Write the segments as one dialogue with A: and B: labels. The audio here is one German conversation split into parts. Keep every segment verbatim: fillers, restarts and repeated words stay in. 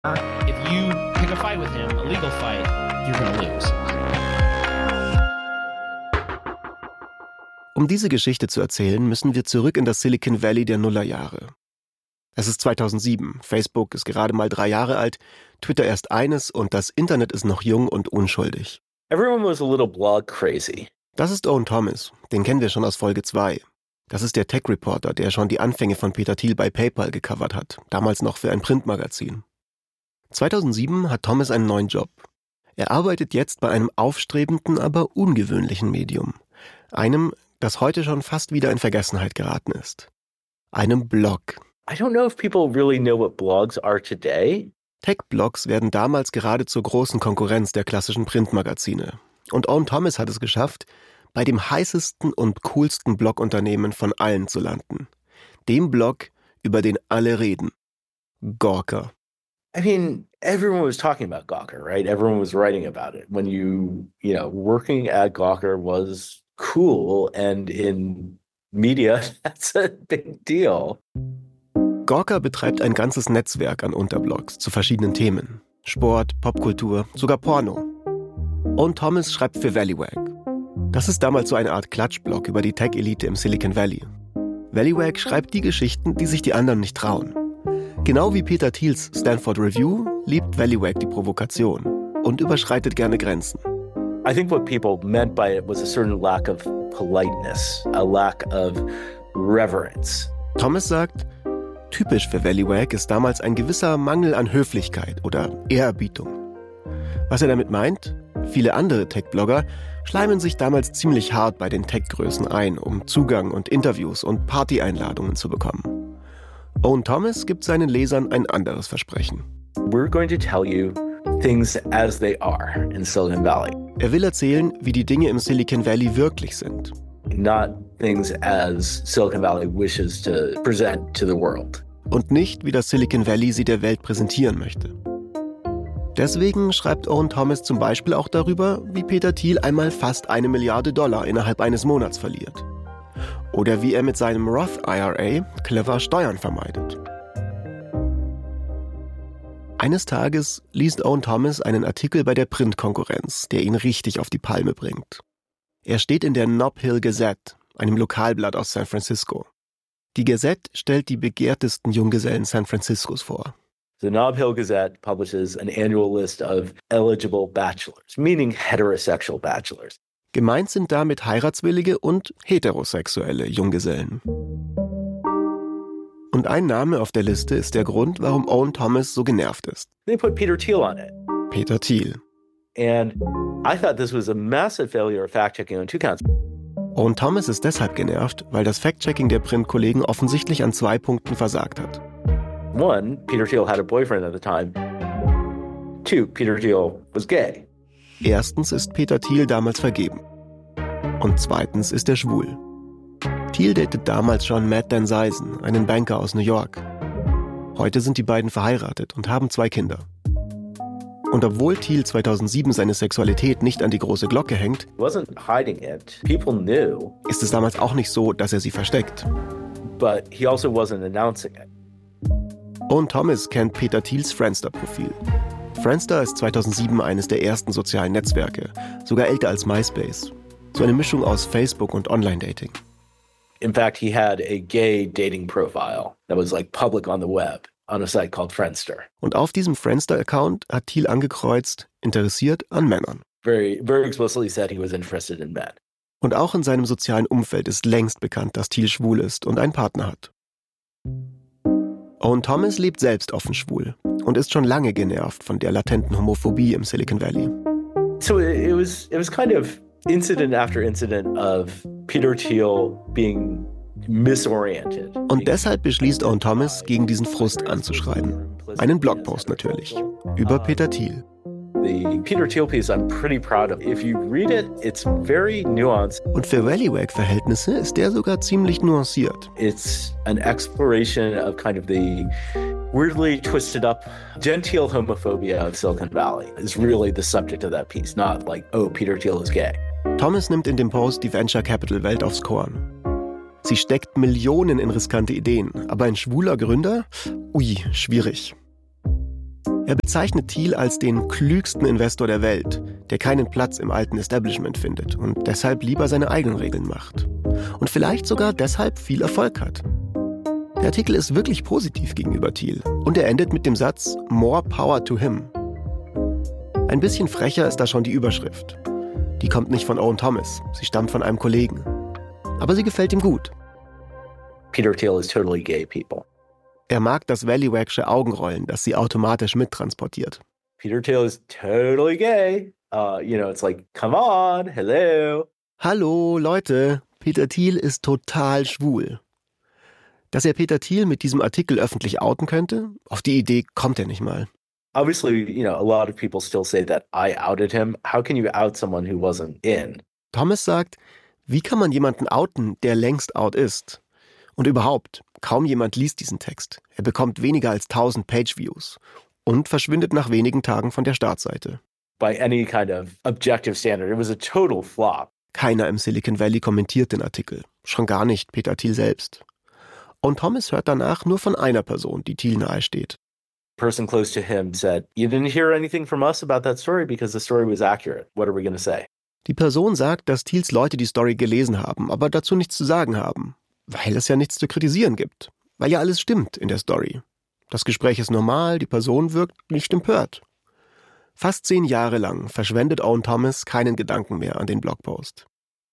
A: If you pick a fight with him, a legal fight, you're gonna lose.
B: Um diese Geschichte zu erzählen, müssen wir zurück in das Silicon Valley der Nullerjahre. Es ist zweitausendsieben, Facebook ist gerade mal drei Jahre alt, Twitter erst eines und das Internet ist noch jung und unschuldig.
C: Everyone was a little blog crazy.
B: Das ist Owen Thomas, den kennen wir schon aus Folge zwei. Das ist der Tech-Reporter, der schon die Anfänge von Peter Thiel bei PayPal gecovert hat, damals noch für ein Printmagazin. zweitausendsieben hat Thomas einen neuen Job. Er arbeitet jetzt bei einem aufstrebenden, aber ungewöhnlichen Medium. Einem, das heute schon fast wieder in Vergessenheit geraten ist. Einem Blog.
C: I don't know if people really know what blogs are today.
B: Tech-Blogs werden damals gerade zur großen Konkurrenz der klassischen Printmagazine. Und Owen Thomas hat es geschafft, bei dem heißesten und coolsten Blogunternehmen von allen zu landen. Dem Blog, über den alle reden. Gawker.
C: I mean, everyone was talking about Gawker, right? Everyone was writing about it. When you, you know, working at Gawker was cool, and in media, that's a big deal.
B: Gawker betreibt ein ganzes Netzwerk an Unterblogs zu verschiedenen Themen. Sport, Popkultur, sogar Porno. Owen Thomas schreibt für Valleywag. Das ist damals so eine Art Klatschblog über die Tech-Elite im Silicon Valley. Valleywag schreibt die Geschichten, die sich die anderen nicht trauen. Genau wie Peter Thiels Stanford Review liebt Valleywag die Provokation und überschreitet gerne Grenzen.
C: I think what people meant by it was a certain lack of politeness, a lack of reverence.
B: Thomas sagt, typisch für Valleywag ist damals ein gewisser Mangel an Höflichkeit oder Ehrerbietung. Was er damit meint? Viele andere Tech-Blogger schleimen sich damals ziemlich hart bei den Tech-Größen ein, um Zugang und Interviews und Party-Einladungen zu bekommen. Owen Thomas gibt seinen Lesern ein anderes Versprechen.
C: We're going to tell you things as they are in Silicon Valley.
B: Er will erzählen, wie die Dinge im Silicon Valley wirklich sind.
C: Not things as Silicon Valley wishes to present to the world.
B: Und nicht, wie das Silicon Valley sie der Welt präsentieren möchte. Deswegen schreibt Owen Thomas zum Beispiel auch darüber, wie Peter Thiel einmal fast eine Milliarde Dollar innerhalb eines Monats verliert. Oder wie er mit seinem Roth I R A clever Steuern vermeidet. Eines Tages liest Owen Thomas einen Artikel bei der Printkonkurrenz, der ihn richtig auf die Palme bringt. Er steht in der Nob Hill Gazette, einem Lokalblatt aus San Francisco. Die Gazette stellt die begehrtesten Junggesellen San Franciscos vor.
C: The Nob Hill Gazette publishes an annual list of eligible bachelors, meaning heterosexual bachelors.
B: Gemeint sind damit heiratswillige und heterosexuelle Junggesellen. Und ein Name auf der Liste ist der Grund, warum Owen Thomas so genervt ist.
C: They put Peter Thiel on it.
B: Peter Thiel.
C: And I thought this was a massive failure of fact-checking on two counts.
B: Owen Thomas ist deshalb genervt, weil das Fact-Checking der Printkollegen offensichtlich an zwei Punkten versagt hat.
C: One, Peter Thiel had a boyfriend at the time. Two, Peter Thiel was gay.
B: Erstens ist Peter Thiel damals vergeben. Und zweitens ist er schwul. Thiel datet damals schon Matt Danzeisen, einen Banker aus New York. Heute sind die beiden verheiratet und haben zwei Kinder. Und obwohl Thiel zweitausendsieben seine Sexualität nicht an die große Glocke hängt,
C: Wasn't hiding it. People knew.
B: Ist es damals auch nicht so, dass er sie versteckt.
C: But he also wasn't announcing it.
B: Owen Thomas kennt Peter Thiels Friendster-Profil. Friendster ist zweitausendsieben eines der ersten sozialen Netzwerke, sogar älter als MySpace. So eine Mischung aus Facebook und Online-Dating.
C: In fact, he had a gay dating profile that was like public on the web on a site called Friendster.
B: Und auf diesem Friendster-Account hat Thiel angekreuzt, interessiert an Männern.
C: Very, very explicitly said he was interested in men.
B: Und auch in seinem sozialen Umfeld ist längst bekannt, dass Thiel schwul ist und einen Partner hat. Owen Thomas lebt selbst offen schwul und ist schon lange genervt von der latenten Homophobie im Silicon Valley.
C: So it was, it was kind of incident after incident of Peter Thiel being misoriented.
B: Und deshalb beschließt Owen Thomas, gegen diesen Frust anzuschreiben. Einen Blogpost natürlich, über Peter Thiel.
C: The Peter Thiel piece I'm pretty proud of. If you read it, it's very nuanced.
B: Und für Valleywag-Verhältnisse ist der sogar ziemlich nuanciert.
C: It's an exploration of kind of the weirdly twisted up genteel homophobia of Silicon Valley is really the subject of that piece, not like, oh, Peter Thiel is gay.
B: Thomas nimmt in dem Post die Venture Capital Welt aufs Korn. Sie steckt Millionen in riskante Ideen, aber ein schwuler Gründer? Ui, schwierig. Er bezeichnet Thiel als den klügsten Investor der Welt, der keinen Platz im alten Establishment findet und deshalb lieber seine eigenen Regeln macht. Und vielleicht sogar deshalb viel Erfolg hat. Der Artikel ist wirklich positiv gegenüber Thiel und er endet mit dem Satz "More power to him". Ein bisschen frecher ist da schon die Überschrift. Die kommt nicht von Owen Thomas, sie stammt von einem Kollegen. Aber sie gefällt ihm gut.
C: Peter Thiel is totally gay, people.
B: Er mag das Valleywag-sche Augenrollen, das sie automatisch mittransportiert.
C: Peter Thiel is totally gay. Uh, you know, it's like, come on, hello.
B: Hallo, Leute, Peter Thiel ist total schwul. Dass er Peter Thiel mit diesem Artikel öffentlich outen könnte, auf die Idee kommt er nicht mal.
C: Obviously, you know, a lot of people still say that I outed him. How can you out someone who wasn't in?
B: Thomas sagt, wie kann man jemanden outen, der längst out ist? Und überhaupt, kaum jemand liest diesen Text. Er bekommt weniger als tausend Page-Views und verschwindet nach wenigen Tagen von der Startseite.
C: By any kind of objective standard, it was a total flop.
B: Keiner im Silicon Valley kommentiert den Artikel. Schon gar nicht Peter Thiel selbst. Und Thomas hört danach nur von einer Person, die Thiel nahesteht.
C: Person close to him said, "You didn't hear anything from us about that story because the story was accurate. What are we going to say?"
B: Die Person sagt, dass Thiels Leute die Story gelesen haben, aber dazu nichts zu sagen haben. Weil es ja nichts zu kritisieren gibt. Weil ja alles stimmt in der Story. Das Gespräch ist normal, die Person wirkt nicht empört. Fast zehn Jahre lang verschwendet Owen Thomas keinen Gedanken mehr an den Blogpost.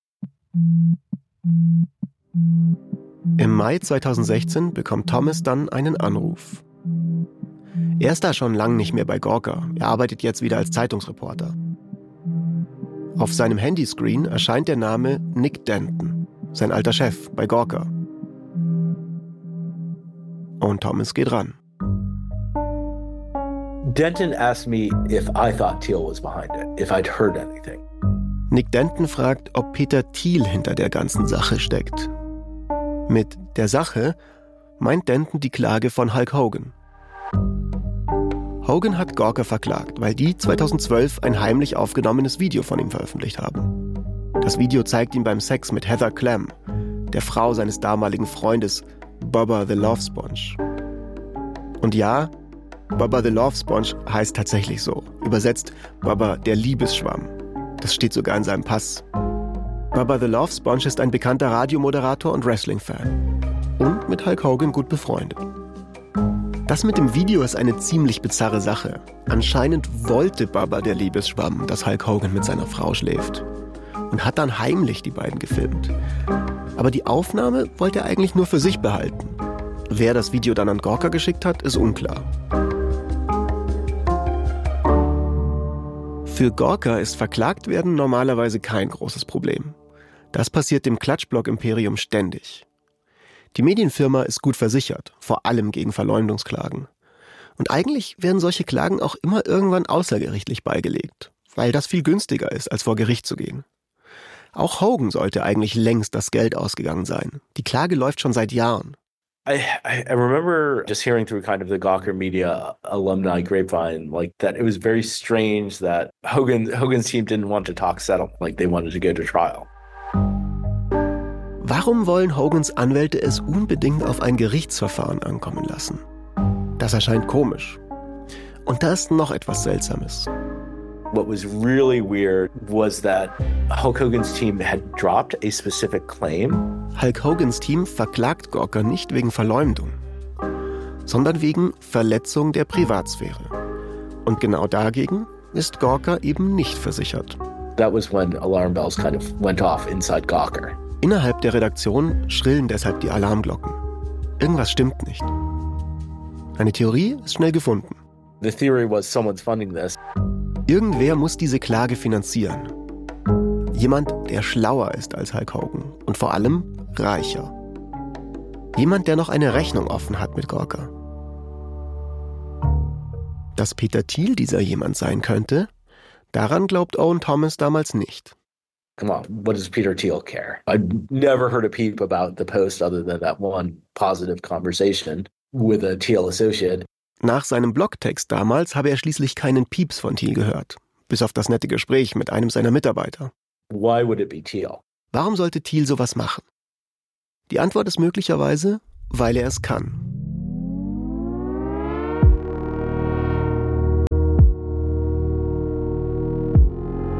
B: Im Mai zweitausendsechzehn bekommt Thomas dann einen Anruf. Er ist da schon lang nicht mehr bei Gawker. Er arbeitet jetzt wieder als Zeitungsreporter. Auf seinem Handyscreen erscheint der Name Nick Denton, sein alter Chef bei Gawker. Und Thomas geht ran.
C: Denton asked me if I thought Thiel was behind it, if I'd heard anything.
B: Nick Denton fragt, ob Peter Thiel hinter der ganzen Sache steckt. Mit der Sache meint Denton die Klage von Hulk Hogan. Hogan hat Gawker verklagt, weil die zweitausendzwölf ein heimlich aufgenommenes Video von ihm veröffentlicht haben. Das Video zeigt ihn beim Sex mit Heather Clem, der Frau seines damaligen Freundes Bubba the Love Sponge. Und ja, Bubba the Love Sponge heißt tatsächlich so, übersetzt Bubba der Liebesschwamm. Das steht sogar in seinem Pass. Bubba the Love Sponge ist ein bekannter Radiomoderator und Wrestling-Fan. Und mit Hulk Hogan gut befreundet. Das mit dem Video ist eine ziemlich bizarre Sache. Anscheinend wollte Bubba der Liebesschwamm, dass Hulk Hogan mit seiner Frau schläft. Und hat dann heimlich die beiden gefilmt. Aber die Aufnahme wollte er eigentlich nur für sich behalten. Wer das Video dann an Gawker geschickt hat, ist unklar. Für Gawker ist verklagt werden normalerweise kein großes Problem. Das passiert dem Klatschblog-Imperium ständig. Die Medienfirma ist gut versichert, vor allem gegen Verleumdungsklagen. Und eigentlich werden solche Klagen auch immer irgendwann außergerichtlich beigelegt, weil das viel günstiger ist, als vor Gericht zu gehen. Auch Hogan sollte eigentlich längst das Geld ausgegangen sein. Die Klage läuft schon seit Jahren.
C: I, I remember just hearing through kind of the Gawker media alumni grapevine, like that it was very strange that Hogan Hogan's team didn't want to talk settle, like they wanted to go to trial.
B: Warum wollen Hogans Anwälte es unbedingt auf ein Gerichtsverfahren ankommen lassen? Das erscheint komisch. Und da ist noch etwas Seltsames.
C: What was really weird was that Hulk Hogan's team had dropped a specific claim.
B: Hulk Hogans Team verklagt Gawker nicht wegen Verleumdung, sondern wegen Verletzung der Privatsphäre. Und genau dagegen ist Gawker eben nicht versichert.
C: That was when alarm bells kind of went off inside Gawker.
B: Innerhalb der Redaktion schrillen deshalb die Alarmglocken. Irgendwas stimmt nicht. Eine Theorie ist schnell gefunden.
C: The theory was someone's funding this.
B: Irgendwer muss diese Klage finanzieren. Jemand, der schlauer ist als Hulk Hogan und vor allem reicher. Jemand, der noch eine Rechnung offen hat mit Gawker. Dass Peter Thiel dieser jemand sein könnte, daran glaubt Owen Thomas damals nicht.
C: Come on, what does Peter Thiel care? I've never heard a peep about the post other than that one positive conversation with a Thiel associate.
B: Nach seinem Blogtext damals habe er schließlich keinen Pieps von Thiel gehört, bis auf das nette Gespräch mit einem seiner Mitarbeiter.
C: Why would it be Thiel?
B: Warum sollte Thiel sowas machen? Die Antwort ist möglicherweise, weil er es kann.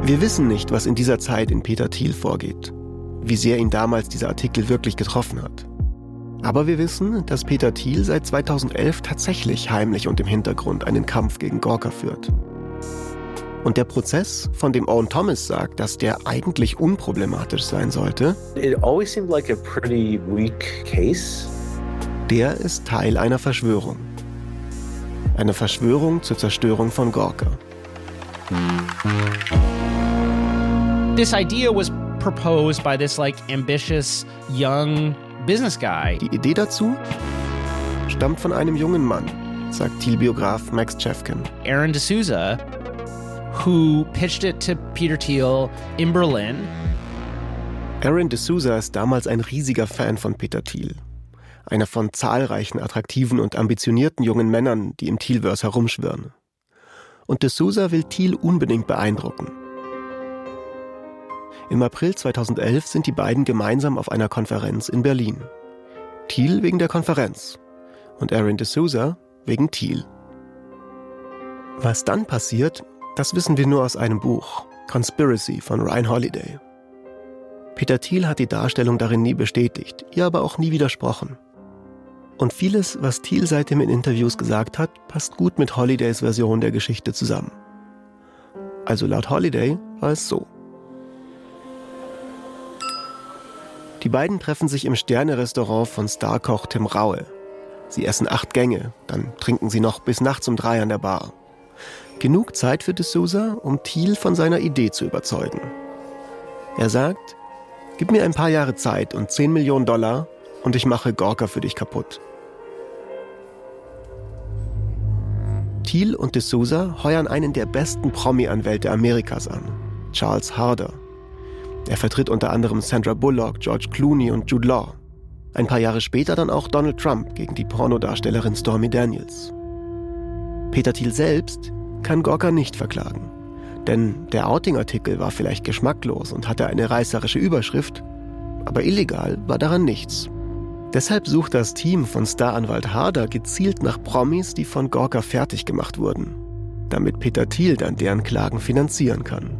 B: Wir wissen nicht, was in dieser Zeit in Peter Thiel vorgeht, wie sehr ihn damals dieser Artikel wirklich getroffen hat. Aber wir wissen, dass Peter Thiel seit zweitausendelf tatsächlich heimlich und im Hintergrund einen Kampf gegen Gawker führt. Und der Prozess, von dem Owen Thomas sagt, dass der eigentlich unproblematisch sein sollte,
C: It always seemed like a pretty weak case.
B: Der ist Teil einer Verschwörung. Eine Verschwörung zur Zerstörung von Gawker.
A: This idea was proposed by this like ambitious young business guy.
B: Die Idee dazu stammt von einem jungen Mann, sagt Thiel-Biograf Max Chefkin.
A: Aaron D'Souza, who pitched it to Peter Thiel in Berlin.
B: Aaron D'Souza ist damals ein riesiger Fan von Peter Thiel. Einer von zahlreichen attraktiven und ambitionierten jungen Männern, die im Thielverse herumschwirren. Und D'Souza will Thiel unbedingt beeindrucken. Im April zweitausendelf sind die beiden gemeinsam auf einer Konferenz in Berlin. Thiel wegen der Konferenz und Aaron D'Souza wegen Thiel. Was dann passiert, das wissen wir nur aus einem Buch, Conspiracy von Ryan Holiday. Peter Thiel hat die Darstellung darin nie bestätigt, ihr aber auch nie widersprochen. Und vieles, was Thiel seitdem in Interviews gesagt hat, passt gut mit Holidays Version der Geschichte zusammen. Also laut Holiday war es so. Die beiden treffen sich im Sterne-Restaurant von Starkoch Tim Raue. Sie essen acht Gänge, dann trinken sie noch bis nachts um drei an der Bar. Genug Zeit für D'Souza, um Thiel von seiner Idee zu überzeugen. Er sagt, gib mir ein paar Jahre Zeit und zehn Millionen Dollar und ich mache Gawker für dich kaputt. Thiel und D'Souza heuern einen der besten Promi-Anwälte Amerikas an, Charles Harder. Er vertritt unter anderem Sandra Bullock, George Clooney und Jude Law. Ein paar Jahre später dann auch Donald Trump gegen die Pornodarstellerin Stormy Daniels. Peter Thiel selbst kann Gawker nicht verklagen. Denn der Outing-Artikel war vielleicht geschmacklos und hatte eine reißerische Überschrift, aber illegal war daran nichts. Deshalb sucht das Team von Staranwalt Harder gezielt nach Promis, die von Gawker fertig gemacht wurden, damit Peter Thiel dann deren Klagen finanzieren kann.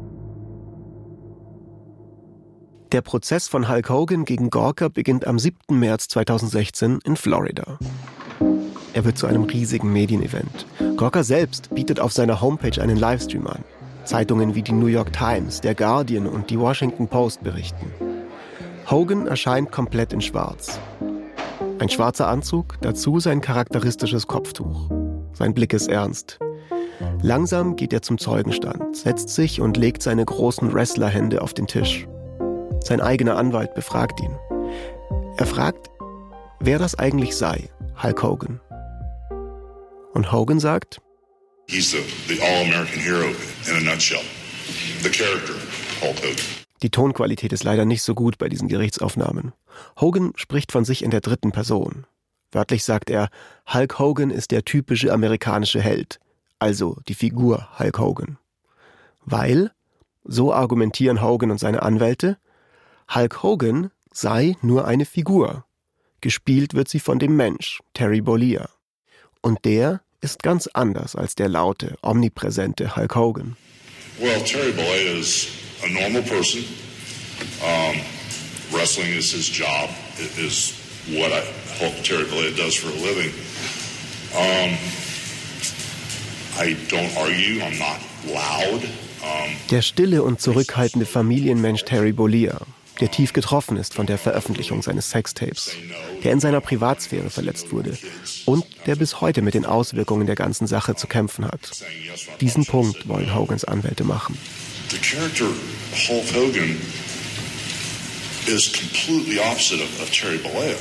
B: Der Prozess von Hulk Hogan gegen Gawker beginnt am siebten März zweitausendsechzehn in Florida. Er wird zu einem riesigen Medienevent. Gawker selbst bietet auf seiner Homepage einen Livestream an. Zeitungen wie die New York Times, der Guardian und die Washington Post berichten. Hogan erscheint komplett in Schwarz. Ein schwarzer Anzug, dazu sein charakteristisches Kopftuch. Sein Blick ist ernst. Langsam geht er zum Zeugenstand, setzt sich und legt seine großen Wrestlerhände auf den Tisch. Sein eigener Anwalt befragt ihn. Er fragt, wer das eigentlich sei, Hulk Hogan. Und Hogan sagt,
D: He's the, the all-American hero in a nutshell. The character, Hulk Hogan.
B: Die Tonqualität ist leider nicht so gut bei diesen Gerichtsaufnahmen. Hogan spricht von sich in der dritten Person. Wörtlich sagt er, Hulk Hogan ist der typische amerikanische Held, also die Figur Hulk Hogan. Weil, so argumentieren Hogan und seine Anwälte, Hulk Hogan sei nur eine Figur. Gespielt wird sie von dem Mensch, Terry Bollea. Und der ist ganz anders als der laute, omnipräsente Hulk Hogan.
D: Well, Terry Bollea is a normal person. Um, wrestling is his job. It is what I hope Terry Bollea does for a living. Um, I don't argue. I'm not loud. Um,
B: der stille und zurückhaltende Familienmensch Terry Bollea, der tief getroffen ist von der Veröffentlichung seines Sextapes, der in seiner Privatsphäre verletzt wurde und der bis heute mit den Auswirkungen der ganzen Sache zu kämpfen hat. Diesen Punkt wollen Hogans Anwälte machen.
D: The character Hulk Hogan is completely opposite of, of Terry Bollea.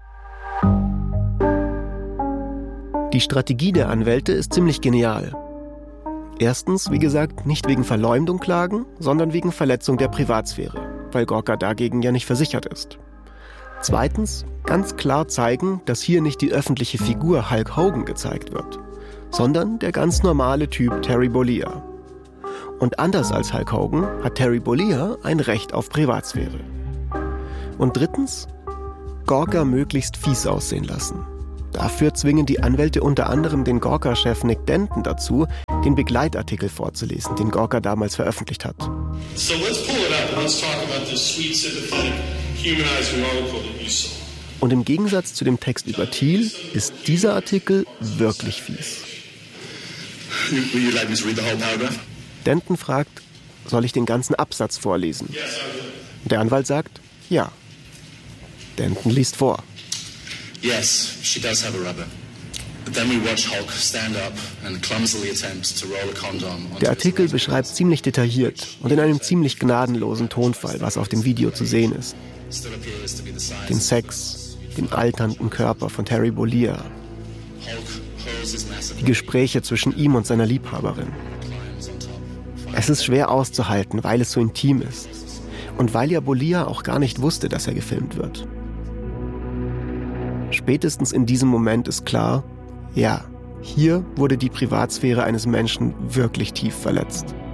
B: Die Strategie der Anwälte ist ziemlich genial. Erstens, wie gesagt, nicht wegen Verleumdung klagen, sondern wegen Verletzung der Privatsphäre, weil Gawker dagegen ja nicht versichert ist. Zweitens, ganz klar zeigen, dass hier nicht die öffentliche Figur Hulk Hogan gezeigt wird, sondern der ganz normale Typ Terry Bollea. Und anders als Hulk Hogan hat Terry Bollea ein Recht auf Privatsphäre. Und drittens, Gawker möglichst fies aussehen lassen. Dafür zwingen die Anwälte unter anderem den Gawker-Chef Nick Denton dazu, den Begleitartikel vorzulesen, den Gawker damals veröffentlicht hat.
E: So let's pull it up and let's talk about this sweet, sympathetic, humanizing article that you saw.
B: Und im Gegensatz zu dem Text über Thiel ist dieser Artikel wirklich fies.
E: Would you like me to read the whole paragraph?
B: Denton fragt, soll ich den ganzen Absatz vorlesen?
E: Yes, I will.
B: Der Anwalt sagt, ja. Denton liest vor.
E: Yes, she does have a rubber. But then we watch Hulk stand up and clumsily attempt to roll a condom onto
B: Der
E: his
B: Artikel
E: leg.
B: beschreibt ziemlich detailliert und in einem ziemlich gnadenlosen Tonfall, was auf dem Video zu sehen ist.
E: Still appears to be the size
B: Den
E: of
B: Sex, den alternden Körper von Terry Bollea,
E: Hulk hurls his massive
B: die Gespräche zwischen ihm und seiner Liebhaberin.
E: climbs on top.
B: Es ist schwer auszuhalten, weil es so intim ist. Und weil ja Bollea auch gar nicht wusste, dass er gefilmt wird. Spätestens in diesem Moment ist klar, ja, hier wurde die Privatsphäre eines Menschen wirklich tief verletzt.